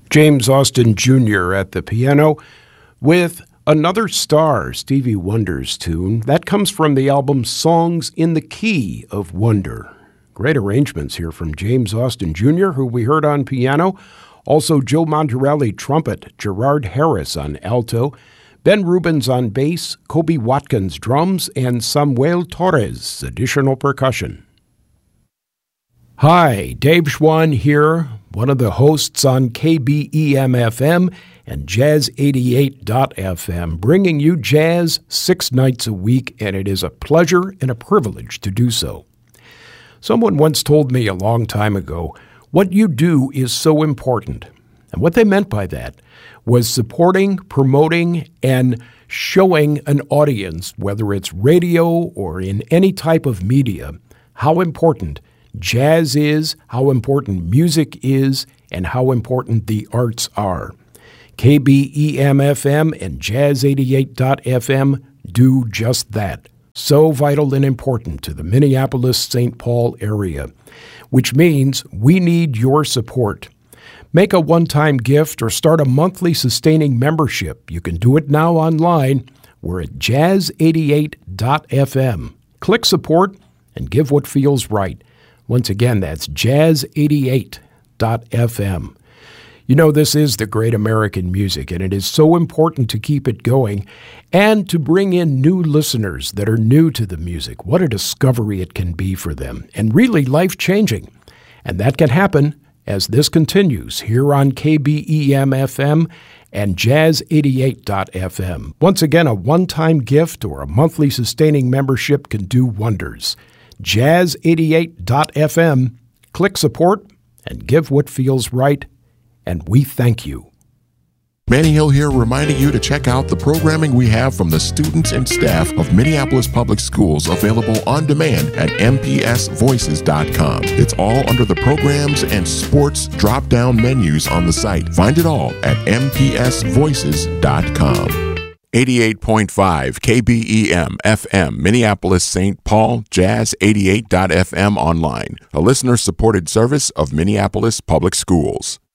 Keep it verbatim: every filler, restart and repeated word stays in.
James Austin Junior at the piano with Another Star, Stevie Wonder's tune. That comes from the album Songs in the Key of Wonder. Great arrangements here from James Austin Junior, who we heard on piano. Also Joe Monterelli trumpet, Gerard Harris on alto, Ben Rubens on bass, Kobe Watkins drums, and Samuel Torres additional percussion. Hi, Dave Schwann here, one of the hosts on K B E M F M and Jazz eighty-eight dot F M, bringing you jazz six nights a week, and it is a pleasure and a privilege to do so. Someone once told me a long time ago, what you do is so important. And what they meant by that was supporting, promoting, and showing an audience, whether it's radio or in any type of media, how important jazz is, how important music is, and how important the arts are. K B E M F M and Jazz eighty-eight dot F M do just that. So vital and important to the Minneapolis-Saint Paul area, which means we need your support. Make a one-time gift or start a monthly sustaining membership. You can do it now online. We're at Jazz eighty-eight dot F M. Click support and give what feels right. Once again, that's Jazz eighty-eight dot F M. You know, this is the great American music, and it is so important to keep it going and to bring in new listeners that are new to the music. What a discovery it can be for them, and really life-changing. And that can happen as this continues here on K B E M F M and Jazz eighty-eight dot F M. Once again, a one-time gift or a monthly sustaining membership can do wonders. Jazz eighty-eight dot F M. Click support and give what feels right, and we thank you. Manny Hill here, reminding you to check out the programming we have from the students and staff of Minneapolis Public Schools, available on demand at M P S voices dot com. It's all under the programs and sports drop-down menus on the site. Find it all at M P S voices dot com. eighty-eight point five K B E M F M, Minneapolis, Saint Paul, Jazz eighty-eight dot F M online, a listener-supported service of Minneapolis Public Schools.